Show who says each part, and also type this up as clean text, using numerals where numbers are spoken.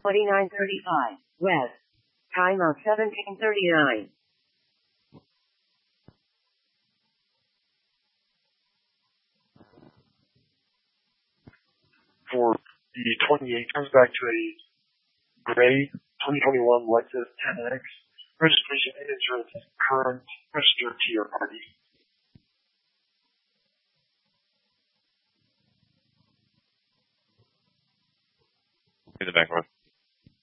Speaker 1: 2935 West. Time of 1739.
Speaker 2: For the 28, comes back to a gray 2021 Lexus 10X. Registration and insurance is current. Registered to your party.
Speaker 3: In the back row.